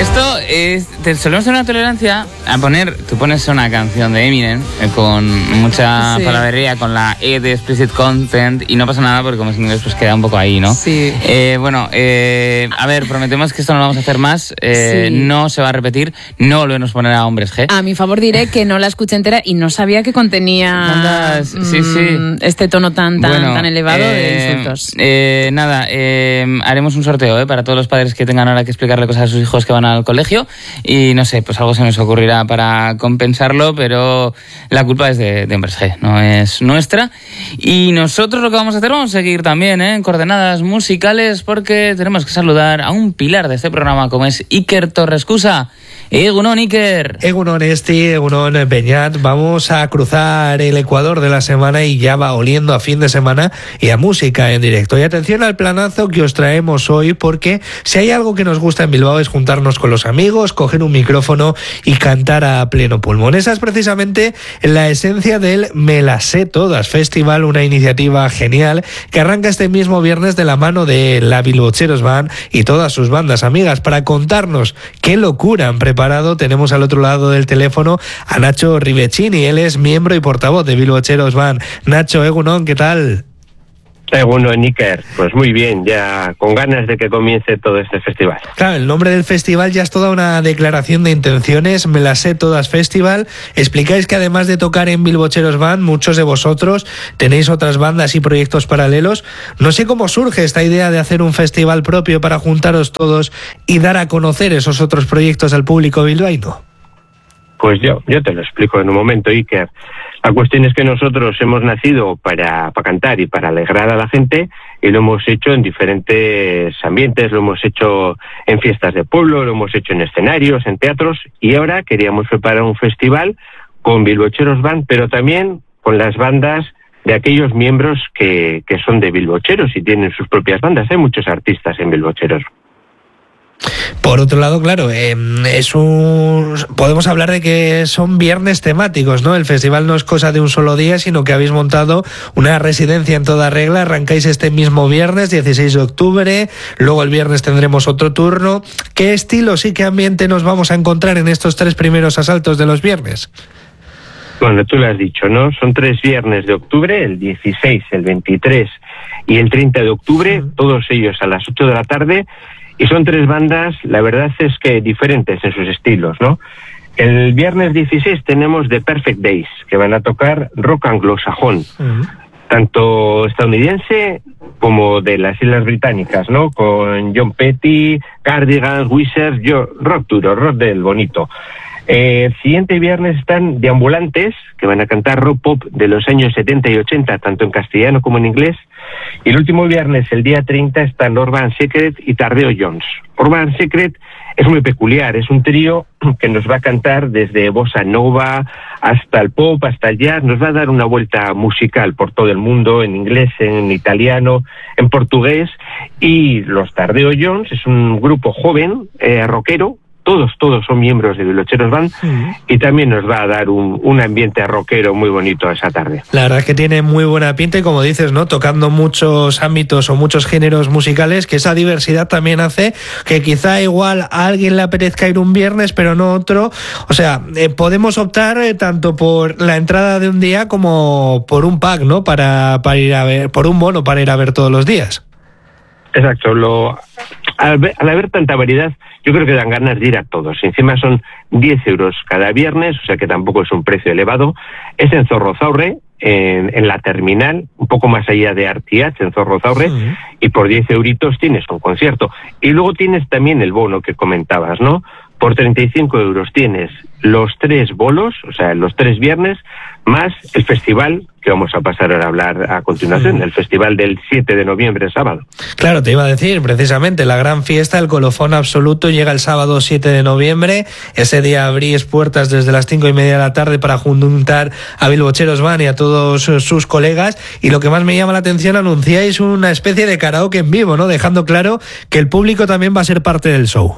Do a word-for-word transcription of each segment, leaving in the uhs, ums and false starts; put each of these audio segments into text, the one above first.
Esto es, te solemos tener una tolerancia a poner, tú pones una canción de Eminem eh, con mucha sí. palabrería, con la E de explicit content y no pasa nada porque como es inglés pues queda un poco ahí, ¿no? Sí. Eh, bueno, eh, a ver, prometemos que esto no lo vamos a hacer más, eh, sí. no se va a repetir, no volvemos a poner a hombres G. A mi favor diré que no la escuché entera y no sabía que contenía Bandas, mm, sí, sí. este tono tan tan, bueno, tan elevado eh, de insultos. Eh, nada, eh, haremos un sorteo eh, para todos los padres que tengan ahora que explicarle cosas a sus hijos que van al colegio y no sé, pues algo se nos ocurrirá para compensarlo, pero la culpa es de, de Hombres G, no es nuestra. Y nosotros lo que vamos a hacer, vamos a seguir también ¿eh? en coordenadas musicales porque tenemos que saludar a un pilar de este programa como es Iker Torrescusa. Egunon, Iker. Egunon, Esti, Egunon, Beñat. Vamos a cruzar el Ecuador de la semana y ya va oliendo a fin de semana y a música en directo. Y atención al planazo que os traemos hoy, porque si hay algo que nos gusta en Bilbao es juntarnos con los amigos, coger un micrófono y cantar a pleno pulmón. Esa es precisamente la esencia del Me las sé todas Festival, una iniciativa genial que arranca este mismo viernes de la mano de la Bilbocheros Band y todas sus bandas amigas. Para contarnos qué locura han preparado, tenemos al otro lado del teléfono a Nacho Rivecini. Él es miembro y portavoz de Bilbocheros Band. Nacho, Egunon, ¿qué tal? Egunon, Iker, pues muy bien, ya con ganas de que comience todo este festival. Claro, el nombre del festival ya es toda una declaración de intenciones, Me las sé todas Festival. Explicáis que además de tocar en Bilbocheros Band, muchos de vosotros tenéis otras bandas y proyectos paralelos. No sé cómo surge esta idea de hacer un festival propio para juntaros todos y dar a conocer esos otros proyectos al público bilbaíno. Pues yo, yo te lo explico en un momento, Iker. La cuestión es que nosotros hemos nacido para, para cantar y para alegrar a la gente y lo hemos hecho en diferentes ambientes, lo hemos hecho en fiestas de pueblo, lo hemos hecho en escenarios, en teatros y ahora queríamos preparar un festival con Bilbocheros Band, pero también con las bandas de aquellos miembros que, que son de Bilbocheros y tienen sus propias bandas. Hay muchos artistas en Bilbocheros. Por otro lado, claro, eh, es un podemos hablar de que son viernes temáticos, ¿no? El festival no es cosa de un solo día, sino que habéis montado una residencia en toda regla. Arrancáis este mismo viernes, dieciséis de octubre, luego el viernes tendremos otro turno. ¿Qué estilos y qué ambiente nos vamos a encontrar en estos tres primeros asaltos de los viernes? Bueno, tú lo has dicho, ¿no? Son tres viernes de octubre, el dieciséis, el veintitrés y el treinta de octubre, todos ellos a las ocho de la tarde. Y son tres bandas, la verdad es que diferentes en sus estilos, ¿no? El viernes dieciséis tenemos The Perfect Days, que van a tocar rock anglosajón, uh-huh. tanto estadounidense como de las Islas Británicas, ¿no? Con John Petty, Cardigans, Wizards, yo, rock duro, rock del bonito. Eh, el siguiente viernes están The Ambulantes, que van a cantar rock pop de los años setenta y ochenta, tanto en castellano como en inglés. Y el último viernes, el día treinta, están Urban Secret y Tardeo Jones. Urban Secret es muy peculiar, es un trío que nos va a cantar desde bossa nova hasta el pop, hasta el jazz. Nos va a dar una vuelta musical por todo el mundo, en inglés, en italiano, en portugués. Y los Tardeo Jones es un grupo joven, eh, rockero. Todos, todos son miembros de Bilbocheros Band sí. y también nos va a dar un, un ambiente rockero muy bonito esa tarde. La verdad es que tiene muy buena pinta y como dices, ¿no? Tocando muchos ámbitos o muchos géneros musicales, que esa diversidad también hace que quizá igual a alguien le apetezca ir un viernes pero no otro. O sea, eh, podemos optar eh, tanto por la entrada de un día como por un pack, ¿no? Para, para ir a ver, por un bono para ir a ver todos los días. Exacto, lo, al, ver, al haber tanta variedad, yo creo que dan ganas de ir a todos. Encima son diez euros cada viernes, o sea que tampoco es un precio elevado. Es en Zorrozaurre, en, en la terminal, un poco más allá de Artiach, en Zorrozaurre, sí. y por diez euritos tienes un concierto. Y luego tienes también el bono que comentabas, ¿no? Por treinta y cinco euros tienes los tres bolos, o sea, los tres viernes, más el festival que vamos a pasar a hablar a continuación, sí. el festival del siete de noviembre, sábado. Claro, te iba a decir, precisamente, la gran fiesta, el colofón absoluto, llega el sábado siete de noviembre. Ese día abrís puertas desde las cinco y media de la tarde para juntar a Bilbocheros Band y a todos sus colegas. Y lo que más me llama la atención, anunciáis una especie de karaoke en vivo, ¿no? Dejando claro que el público también va a ser parte del show.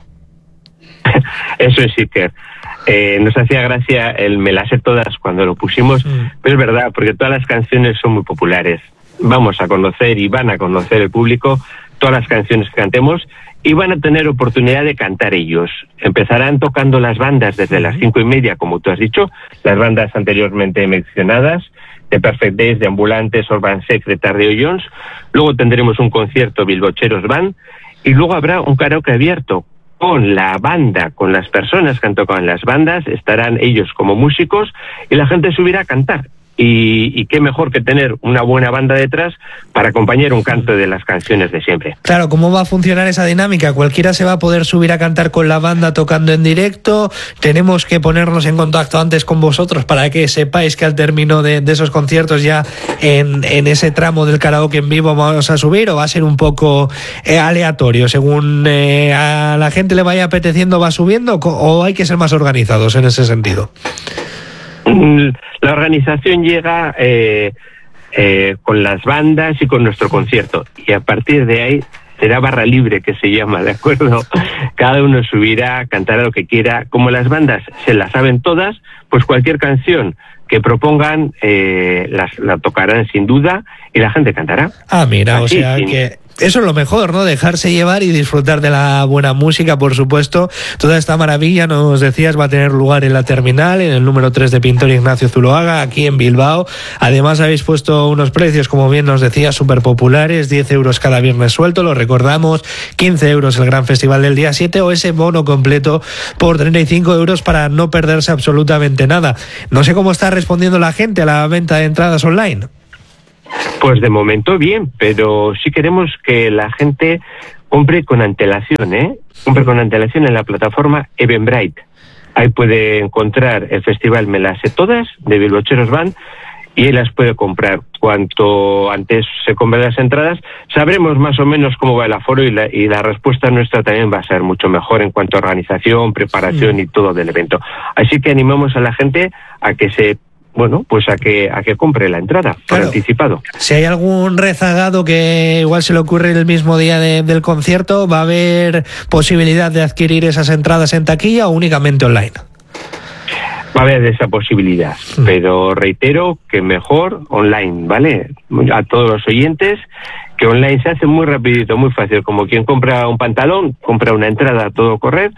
Eso es, Iker. Eh, nos hacía gracia el Me las sé todas cuando lo pusimos, mm. pero es verdad, porque todas las canciones son muy populares. Vamos a conocer y van a conocer el público todas las canciones que cantemos y van a tener oportunidad de cantar ellos. Empezarán tocando las bandas desde las cinco y media, como tú has dicho, las bandas anteriormente mencionadas, de Perfect Days, de Ambulantes, Urban Secret, Tardeo Jones. Luego tendremos un concierto Bilbocheros Band, y luego habrá un karaoke abierto con la banda, con las personas que han tocado en las bandas, estarán ellos como músicos, y la gente subirá a cantar. Y, y qué mejor que tener una buena banda detrás para acompañar un canto de las canciones de siempre. Claro, ¿cómo va a funcionar esa dinámica? ¿Cualquiera se va a poder subir a cantar con la banda tocando en directo? ¿Tenemos que ponernos en contacto antes con vosotros para que sepáis que al término de, de esos conciertos ya en, en ese tramo del karaoke en vivo vamos a subir, o va a ser un poco eh, aleatorio? Según eh, a la gente le vaya apeteciendo va subiendo, o hay que ser más organizados en ese sentido? La organización llega eh, eh, con las bandas y con nuestro concierto, y a partir de ahí será barra libre, que se llama, ¿de acuerdo? Cada uno subirá, cantará lo que quiera. Como las bandas se las saben todas, pues cualquier canción que propongan eh, las, la tocarán sin duda y la gente cantará. Ah, mira, Así, o sea sin... que... Eso es lo mejor, ¿no? Dejarse llevar y disfrutar de la buena música, por supuesto. Toda esta maravilla, nos decías, va a tener lugar en la terminal, en el número tres de Pintor Ignacio Zuloaga, aquí en Bilbao. Además, habéis puesto unos precios, como bien nos decías, súper populares, diez euros cada viernes suelto, lo recordamos, quince euros el gran festival del día siete, o ese bono completo por treinta y cinco euros para no perderse absolutamente nada. No sé cómo está respondiendo la gente a la venta de entradas online. Pues de momento bien, pero sí queremos que la gente compre con antelación, ¿eh? Compre con antelación en la plataforma Eventbrite. Ahí puede encontrar el festival Me las sé todas, de Bilbocheros Band, y él las puede comprar. Cuanto antes se compren las entradas, sabremos más o menos cómo va el aforo, y la, y la respuesta nuestra también va a ser mucho mejor en cuanto a organización, preparación y todo del evento. Así que animamos a la gente a que se Bueno, pues a que a que compre la entrada por claro, anticipado. Si hay algún rezagado que igual se le ocurre el mismo día de, del concierto, ¿va a haber posibilidad de adquirir esas entradas en taquilla o únicamente online? Va a haber esa posibilidad, mm. pero reitero que mejor online, ¿vale? A todos los oyentes, que online se hace muy rapidito, muy fácil, como quien compra un pantalón, compra una entrada a todo correr,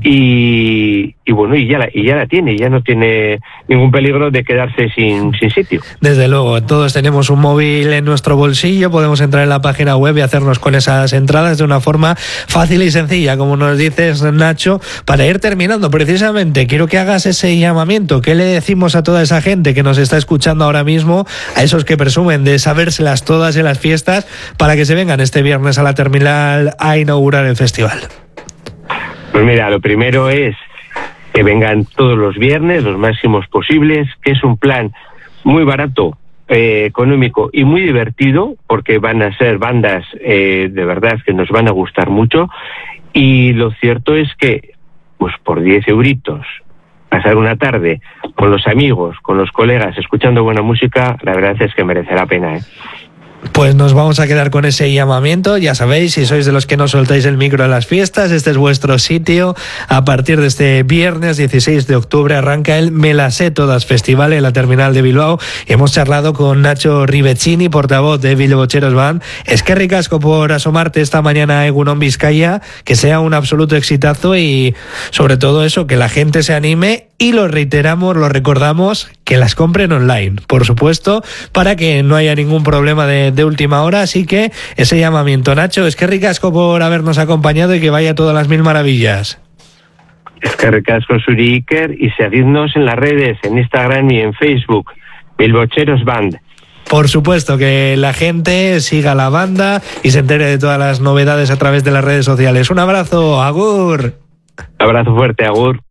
y, y bueno, y ya la, y ya la tiene, ya no tiene ningún peligro de quedarse sin, sin sitio. Desde luego, todos tenemos un móvil en nuestro bolsillo, podemos entrar en la página web y hacernos con esas entradas de una forma fácil y sencilla, como nos dices, Nacho. Para ir terminando, precisamente, quiero que hagas ese llamamiento. ¿Qué le decimos a toda esa gente que nos está escuchando ahora mismo, a esos que presumen de sabérselas todas en las fiestas, para que se vengan este viernes a la terminal a inaugurar el festival? Pues mira, lo primero es que vengan todos los viernes, los máximos posibles, que es un plan muy barato, eh, económico y muy divertido, porque van a ser bandas eh, de verdad que nos van a gustar mucho, y lo cierto es que pues por diez euritos pasar una tarde con los amigos, con los colegas, escuchando buena música, la verdad es que merece la pena, ¿eh? Pues nos vamos a quedar con ese llamamiento. Ya sabéis, si sois de los que no soltáis el micro en las fiestas, este es vuestro sitio. A partir de este viernes dieciséis de octubre arranca el Me las sé todas festival en la terminal de Bilbao, y hemos charlado con Nacho Ribeccini, portavoz de Bilbocheros Band. Es que ricasco por asomarte esta mañana a Egunon Vizcaya, que sea un absoluto exitazo, y sobre todo eso, que la gente se anime, y lo reiteramos, lo recordamos, que las compren online, por supuesto, para que no haya ningún problema de, de última hora. Así que ese llamamiento, Nacho, es que ricasco por habernos acompañado, y que vaya todas las mil maravillas. Es que ricasco, Suri Iker, y seguidnos en las redes, en Instagram y en Facebook, Bilbocheros Band. Por supuesto, que la gente siga la banda y se entere de todas las novedades a través de las redes sociales. Un abrazo, agur. Abrazo fuerte, agur.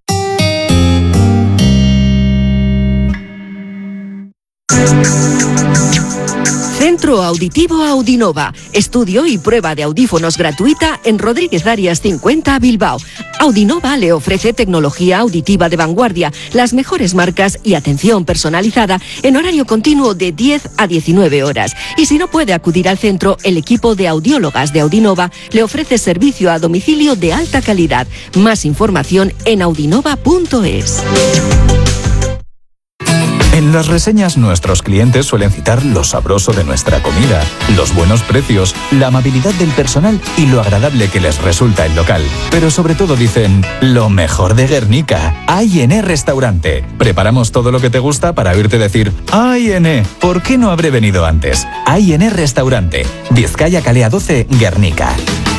Centro Auditivo Audinova. Estudio y prueba de audífonos gratuita en Rodríguez Arias cincuenta, Bilbao. Audinova le ofrece tecnología auditiva de vanguardia, las mejores marcas y atención personalizada en horario continuo de diez a diecinueve horas. Y si no puede acudir al centro, el equipo de audiólogas de Audinova le ofrece servicio a domicilio de alta calidad. Más información en audinova punto es. En las reseñas nuestros clientes suelen citar lo sabroso de nuestra comida, los buenos precios, la amabilidad del personal y lo agradable que les resulta el local. Pero sobre todo dicen, lo mejor de Guernica, A y N Restaurante. Preparamos todo lo que te gusta para oírte decir, A y N, ¿por qué no habré venido antes? A y N Restaurante, Vizcaya Calea doce, Guernica.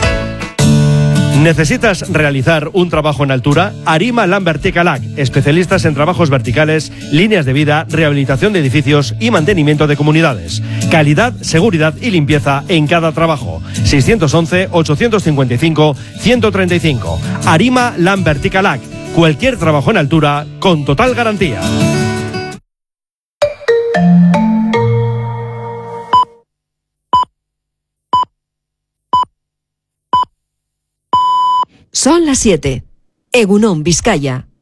¿Necesitas realizar un trabajo en altura? Arima Land Verticalac, especialistas en trabajos verticales, líneas de vida, rehabilitación de edificios y mantenimiento de comunidades. Calidad, seguridad y limpieza en cada trabajo. seiscientos once, ochocientos cincuenta y cinco, ciento treinta y cinco. Arima Land Verticalac, cualquier trabajo en altura con total garantía. Son las siete. Egunon, Vizcaya.